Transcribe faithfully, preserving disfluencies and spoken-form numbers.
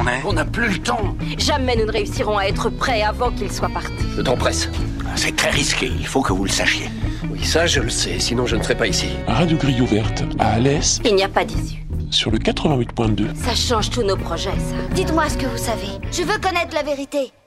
on est? On n'a plus le temps. Jamais nous ne réussirons à être prêts avant qu'il soit parti. Le temps presse. C'est très risqué, il faut que vous le sachiez. Oui, ça je le sais, sinon je ne serais pas ici. Radio Grille ouverte à Alès Il n'y a pas d'issue. sur le quatre-vingt-huit point deux. Ça change tous nos projets, ça. Dites-moi ce que vous savez. Je veux connaître la vérité.